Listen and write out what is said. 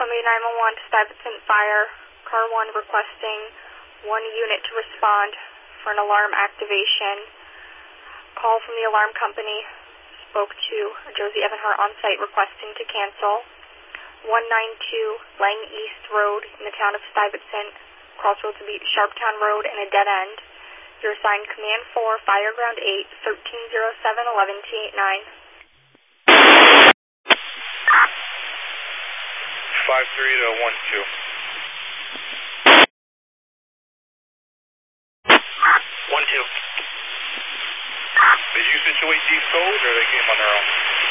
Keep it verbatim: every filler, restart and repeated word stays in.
Army nine one one to Stuyvesant Fire. Car one requesting one unit to respond for an alarm activation. Call from the alarm company. Spoke to Josie Evanhart on site requesting to cancel. one ninety-two Lang East Road in the town of Stuyvesant. Crossroads will be Sharptown Road and a dead end. You're assigned Command four, Fireground eight, thirteen oh seven, eleven T eighty-nine. five three to one two. one two. Did you situate these codes or they came on their own?